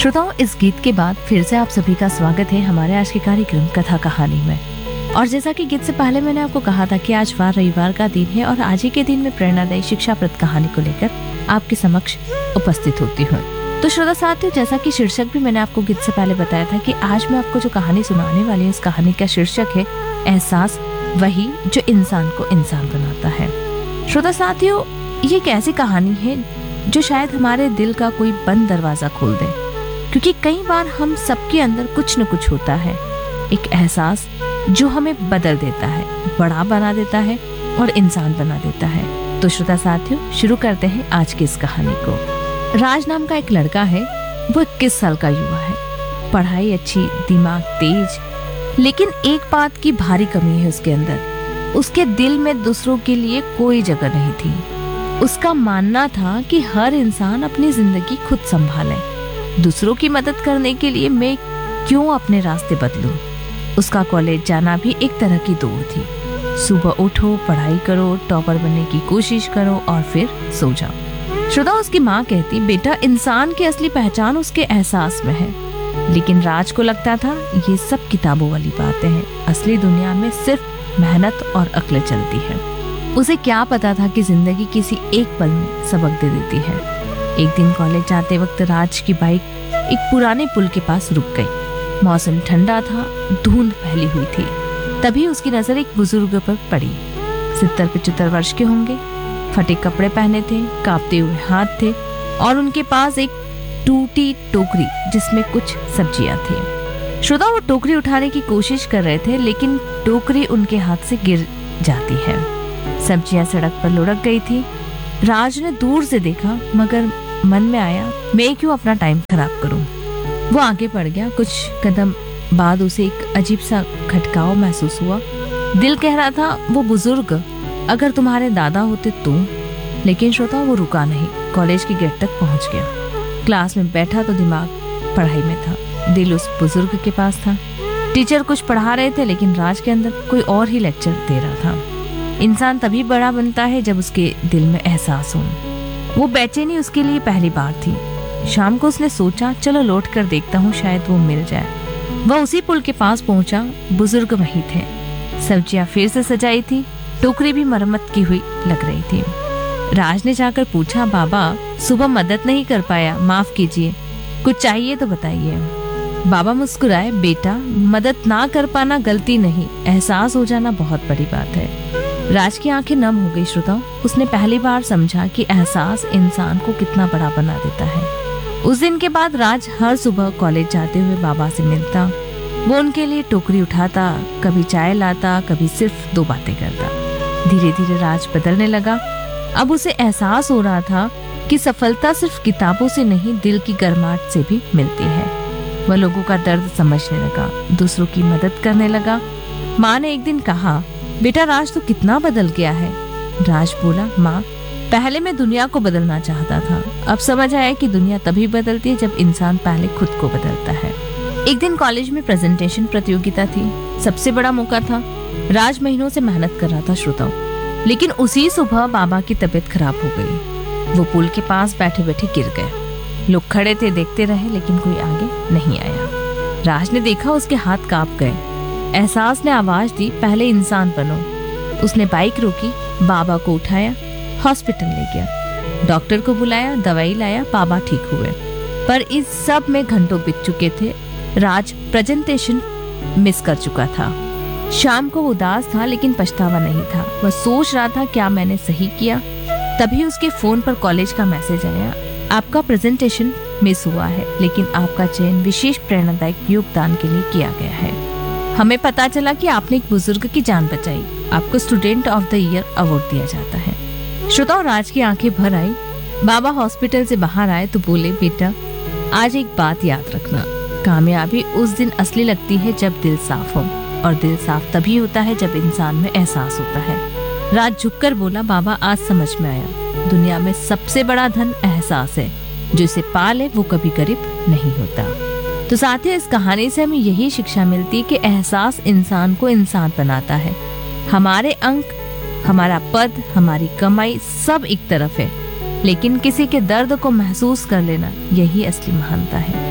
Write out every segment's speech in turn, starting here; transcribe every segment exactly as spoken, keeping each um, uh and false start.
श्रोताओं, इस गीत के बाद फिर से आप सभी का स्वागत है हमारे आज के कार्यक्रम कथा कहानी में। और जैसा कि गीत से पहले मैंने आपको कहा था कि आज वार रविवार का दिन है और आज ही के दिन में प्रेरणादायी शिक्षाप्रद कहानी को लेकर आपके समक्ष उपस्थित होती हूँ। तो श्रोता साथियों, जैसा कि शीर्षक भी मैंने आपको गीत से पहले बताया था कि आज मैं आपको जो कहानी सुनाने वाली हूँ, उस कहानी का शीर्षक है एहसास, वही जो इंसान को इंसान बनाता है। श्रोता साथियों, ये एक ऐसी कहानी है जो शायद हमारे दिल का कोई बंद दरवाजा खोल दे, क्योंकि कई बार हम सबके अंदर कुछ न कुछ होता है, एक एहसास जो हमें बदल देता है, बड़ा बना देता है और इंसान बना देता है। तो श्रोता साथियों, शुरू करते हैं आज की इस कहानी को। राज नाम का एक लड़का है। वो इक्कीस साल का युवा है, पढ़ाई अच्छी, दिमाग तेज, लेकिन एक बात की भारी कमी है उसके अंदर। उसके दिल में दूसरों के लिए कोई जगह नहीं थी। उसका मानना था कि हर इंसान अपनी जिंदगी खुद संभाले, दूसरों की मदद करने के लिए मैं क्यों अपने रास्ते बदलूं। उसका कॉलेज जाना भी एक तरह की दौड़ थी। सुबह उठो, पढ़ाई करो, टॉपर बनने की कोशिश करो और फिर सो जाओ। श्रोता, उसकी माँ कहती, बेटा, इंसान की असली पहचान उसके एहसास में है। लेकिन राज को लगता था ये सब किताबों वाली बातें हैं, असली दुनिया में सिर्फ मेहनत और अक्ल चलती है। उसे क्या पता था कि जिंदगी किसी एक पल में सबक दे देती है। एक दिन कॉलेज जाते वक्त राज की बाइक एक पुराने पुल के पास रुक गई। मौसम ठंडा था, धुंध फैली हुई थी। तभी उसकी नजर एक बुजुर्ग पर पड़ी। सितर पचहत्तर वर्ष के होंगे, फटे कपड़े पहने थे, कांपते हुए हाथ थे और उनके पास एक टूटी टोकरी जिसमें कुछ सब्जियां थी। श्रोता, वो टोकरी उठाने की कोशिश कर रहे थे, लेकिन टोकरी उनके हाथ से गिर जाती है। सब्जियां सड़क पर लुढ़क गई थी। राज ने दूर से देखा, मगर मन में आया, मैं क्यों अपना टाइम खराब करूं। वो आगे बढ़ गया। कुछ कदम बाद उसे एक अजीब सा खटकाव महसूस हुआ। दिल कह रहा था, वो बुजुर्ग अगर तुम्हारे दादा होते तो। लेकिन श्रोता, वो रुका नहीं, कॉलेज के गेट तक पहुंच गया। क्लास में बैठा तो दिमाग पढ़ाई में था, दिल उस बुजुर्ग के पास था। टीचर कुछ पढ़ा रहे थे, लेकिन राज के अंदर कोई और ही लेक्चर दे रहा था। इंसान तभी बड़ा बनता है जब उसके दिल में एहसास हो। वो बेचैनी उसके लिए पहली बार थी। शाम को उसने सोचा, चलो लौट कर देखता हूँ, शायद वो मिल जाए। वह उसी पुल के पास पहुंचा। बुजुर्ग वहीं थे। सब्जियां फिर से सजाई थी, टोकरी भी मरम्मत की हुई लग रही थी। राज ने जाकर पूछा, बाबा, सुबह मदद नहीं कर पाया, माफ कीजिए, कुछ चाहिए तो बताइए। बाबा मुस्कुराए, बेटा, मदद ना कर पाना गलती नहीं, एहसास हो जाना बहुत बड़ी बात है। राज की आंखें नम हो गई। श्रोताओं, उसने पहली बार समझा कि एहसास इंसान को कितना बड़ा बना देता है। उस दिन के बाद राज हर सुबह कॉलेज जाते हुए बाबा से मिलता। वो उनके लिए टोकरी उठाता, कभी चाय लाता, कभी सिर्फ दो बातें करता। धीरे धीरे राज बदलने लगा। अब उसे एहसास हो रहा था कि सफलता सिर्फ किताबों से नहीं, दिल की गर्माहट से भी मिलती है। वह लोगों का दर्द समझने लगा, दूसरों की मदद करने लगा। माँ ने एक दिन कहा, बेटा, राज तो कितना बदल गया है। राज बोला, माँ, पहले मैं दुनिया को बदलना चाहता था, अब समझ आया कि दुनिया तभी बदलती है जब इंसान पहले खुद को बदलता है। एक दिन कॉलेज में प्रेजेंटेशन प्रतियोगिता थी, सबसे बड़ा मौका था। राज महीनों से मेहनत कर रहा था श्रोताओं, लेकिन उसी सुबह बाबा की तबीयत खराब हो गई। वो पुल के पास बैठे बैठे गिर गए। लोग खड़े थे, देखते रहे, लेकिन कोई आगे नहीं आया। राज ने देखा, उसके हाथ कांप गए। एहसास ने आवाज दी, पहले इंसान बनो। उसने बाइक रोकी, बाबा को उठाया, हॉस्पिटल ले गया, डॉक्टर को बुलाया, दवाई लाया, बाबा ठीक हुए। पर इस सब में घंटों बीत चुके थे। राज प्रेजेंटेशन मिस कर चुका था। शाम को उदास था, लेकिन पछतावा नहीं था। वह सोच रहा था, क्या मैंने सही किया। तभी उसके फोन पर कॉलेज का मैसेज आया, आपका प्रेजेंटेशन मिस हुआ है, लेकिन आपका चयन विशेष प्रेरणादायक योगदान के लिए किया गया है। हमें पता चला कि आपने एक बुजुर्ग की जान बचाई, आपको student of the year award दिया जाता है। श्रोताओं, राज की आंखें भर आई। बाबा हॉस्पिटल से बाहर आए तो बोले, बेटा, आज एक बात याद रखना, कामयाबी उस दिन असली लगती है जब दिल साफ हो, और दिल साफ तभी होता है जब इंसान में एहसास होता है। राज झुककर बोला, बाबा, आज समझ में आया, दुनिया में सबसे बड़ा धन एहसास है, जो इसे पा ले वो कभी गरीब नहीं होता। तो साथ ही इस कहानी से हमें यही शिक्षा मिलती है कि एहसास इंसान को इंसान बनाता है। हमारे अंक, हमारा पद, हमारी कमाई सब एक तरफ है, लेकिन किसी के दर्द को महसूस कर लेना यही असली महानता है।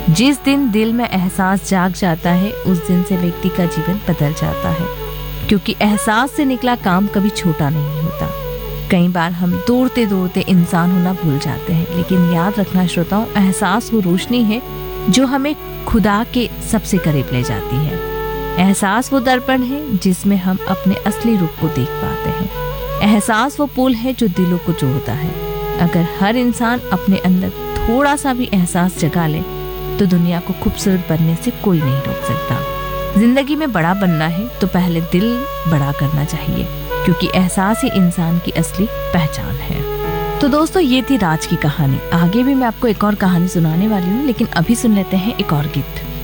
जिस दिन दिल में एहसास जाग जाता है उस दिन से व्यक्ति का जीवन बदल जाता है, क्योंकि एहसास से निकला काम कभी छोटा नहीं होता। कई बार हम दौड़ते दौड़ते इंसान होना भूल जाते हैं, लेकिन याद रखना श्रोताओं, एहसास वो रोशनी है जो हमें खुदा के सबसे करीब ले जाती है। एहसास वो दर्पण है जिसमें हम अपने असली रूप को देख पाते हैं। एहसास वो पुल है जो दिलों को जोड़ता है। अगर हर इंसान अपने अंदर थोड़ा सा भी एहसास जगा ले तो दुनिया को खूबसूरत बनने से कोई नहीं रोक सकता। जिंदगी में बड़ा बनना है तो पहले दिल बड़ा करना चाहिए, क्योंकि एहसास ही इंसान की असली पहचान है। तो दोस्तों, ये थी राज की कहानी। आगे भी मैं आपको एक और कहानी सुनाने वाली हूँ, लेकिन अभी सुन लेते हैं एक और गीत।